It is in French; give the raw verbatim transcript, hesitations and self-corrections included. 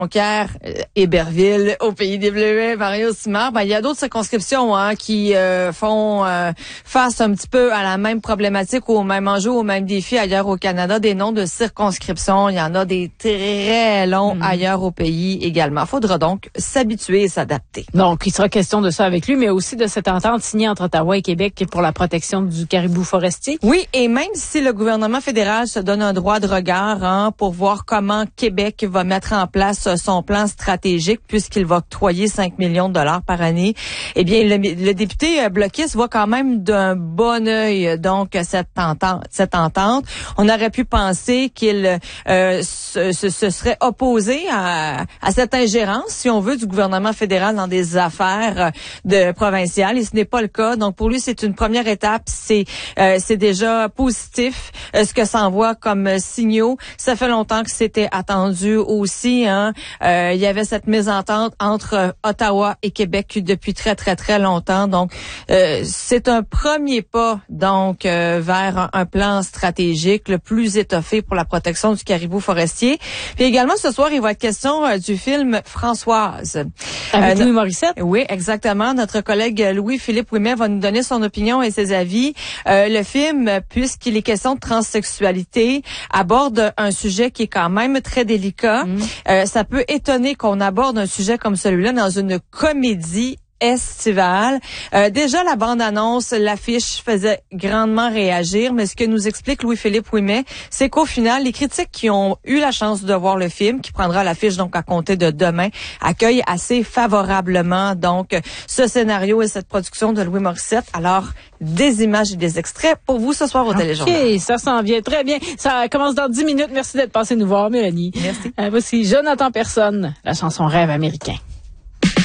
Jonquière, Héberville, au Pays des Bleuets, Mario Simard, ben, il y a d'autres circonscriptions hein, qui euh, font euh, face un petit peu à la même problématique ou au même enjeu, au même défi ailleurs au Canada. Des noms de circonscriptions, il y en a des très longs mmh. ailleurs au pays également. Faudra donc s'habituer et s'adapter. Donc, il sera question de ça avec lui, mais aussi de cette entente signée entre Ottawa et Québec pour la protection du caribou forestier. Oui, et même si le gouvernement fédéral se donne un droit de regard hein, pour voir comment Québec va mettre en place son plan stratégique puisqu'il va octroyer cinq millions de dollars par année. Eh bien, le, le député bloquiste voit quand même d'un bon œil donc cette entente. Cette entente. On aurait pu penser qu'il euh, se, se, se serait opposé à, à cette ingérence, si on veut, du gouvernement fédéral dans des affaires de provinciales. Et ce n'est pas le cas. Donc, pour lui, c'est une première étape. C'est euh, c'est déjà positif euh, ce que ça envoie comme signaux. Ça fait longtemps que c'était attendu aussi. Hein. Euh, il y avait cette mésentente entre Ottawa et Québec depuis très, très, très longtemps. Donc, euh, c'est un premier pas donc euh, vers un, un plan stratégique le plus étoffé pour la protection du caribou forestier. Puis également, ce soir, il va être question euh, du film Françoise. Avec euh, Louis Morissette? Oui, exactement. Notre collègue Louis-Philippe Ouimet va nous donner son opinion et ses avis. Euh, le film, puisqu'il est question de transsexualité, aborde un sujet qui est quand même très délicat. Mmh. Euh, ça peut étonner qu'on aborde un sujet comme celui-là dans une comédie estivale. Euh, déjà, la bande-annonce, l'affiche faisait grandement réagir, mais ce que nous explique Louis-Philippe Ouimet, c'est qu'au final, les critiques qui ont eu la chance de voir le film, qui prendra l'affiche donc à compter de demain, accueillent assez favorablement donc ce scénario et cette production de Louis Morissette. Alors, des images et des extraits pour vous ce soir au okay, Téléjournal. OK, ça s'en vient très bien. Ça commence dans dix minutes. Merci d'être passé nous voir, Mélanie. Merci. Euh, voici Jonathan Personne, la chanson Rêve américain.